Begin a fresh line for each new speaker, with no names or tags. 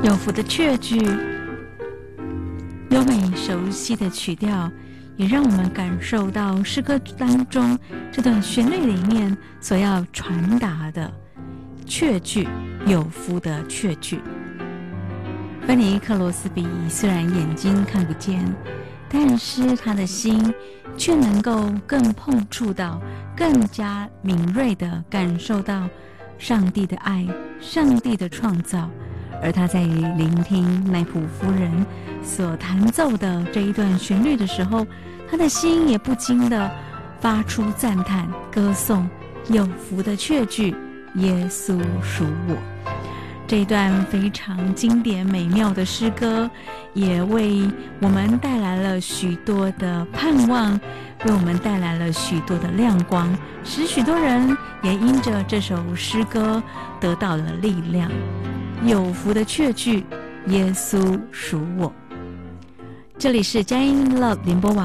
有福的雀句，优美熟悉的曲调，也让我们感受到诗歌当中这段旋律里面所要传达的雀句，有福的雀句。芬尼克罗斯比虽然眼睛看不见，但是他的心却能够更碰触到，更加敏锐地感受到上帝的爱，上帝的创造。而他在聆听奈普夫人所弹奏的这一段旋律的时候，他的心也不禁地发出赞叹，歌颂有福的雀句，耶稣属我。这一段非常经典美妙的诗歌，也为我们带来了许多的盼望，为我们带来了许多的亮光，使许多人也因着这首诗歌得到了力量。有福的雀句，耶稣属我。这里是佳音 Love 联播网